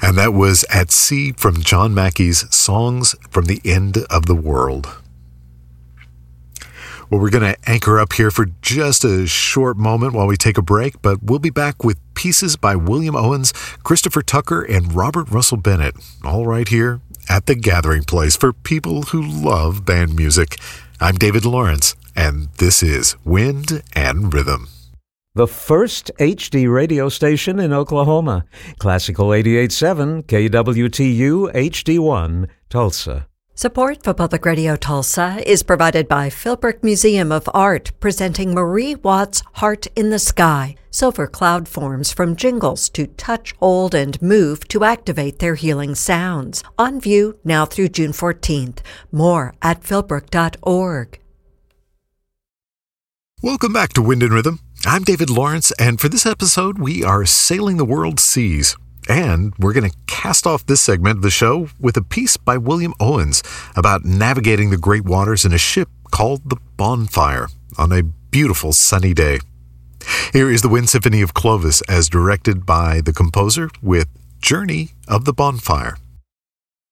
And that was At Sea from John Mackey's Songs from the End of the World. Well, we're going to anchor up here for just a short moment while we take a break, but we'll be back with pieces by William Owens, Christopher Tucker, and Robert Russell Bennett, all right here at The Gathering Place for people who love band music. I'm David Lawrence, and this is Wind and Rhythm. The first HD radio station in Oklahoma. Classical 88.7 KWTU HD1, Tulsa. Support for Public Radio Tulsa is provided by Philbrook Museum of Art, presenting Marie Watts' Heart in the Sky. Silver cloud forms from jingles to touch, hold, and move to activate their healing sounds. On view now through June 14th. More at philbrook.org. Welcome back to Wind and Rhythm. I'm David Lawrence, and for this episode, we are sailing the world's seas. And we're going to cast off this segment of the show with a piece by William Owens about navigating the great waters in a ship called the Bonfire on a beautiful sunny day. Here is the Wind Symphony of Clovis as directed by the composer with Journey of the Bonfire.